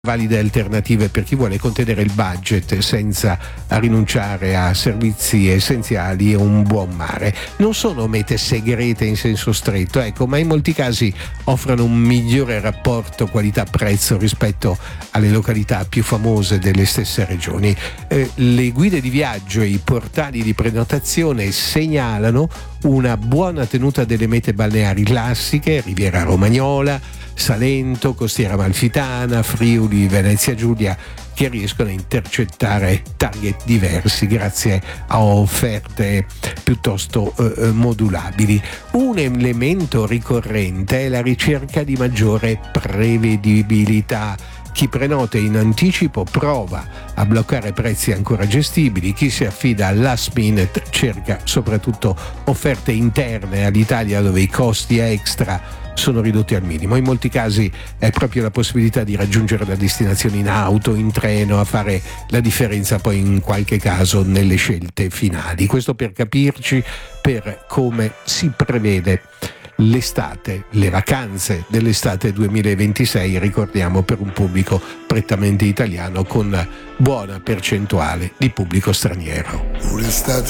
valide alternative per chi vuole contenere il budget senza rinunciare a servizi essenziali e un buon mare. Non sono mete segrete in senso stretto, ecco, ma in molti casi offrono un migliore rapporto qualità-prezzo rispetto alle località più famose delle stesse regioni. Le guide di viaggio e i portali di prenotazione segnalano una buona tenuta delle mete balneari classiche, Riviera Romagnola, Salento, Costiera Amalfitana, Friuli, Venezia Giulia, che riescono a intercettare target diversi grazie a offerte piuttosto modulabili. Un elemento ricorrente è la ricerca di maggiore prevedibilità. Chi prenota in anticipo prova a bloccare prezzi ancora gestibili, chi si affida al last minute cerca soprattutto offerte interne all'Italia dove i costi extra sono ridotti al minimo. In molti casi è proprio la possibilità di raggiungere la destinazione in auto, in treno, a fare la differenza poi in qualche caso nelle scelte finali. Questo per capirci, per come si prevede l'estate, le vacanze dell'estate 2026, ricordiamo, per un pubblico prettamente italiano con buona percentuale di pubblico straniero. Un'estate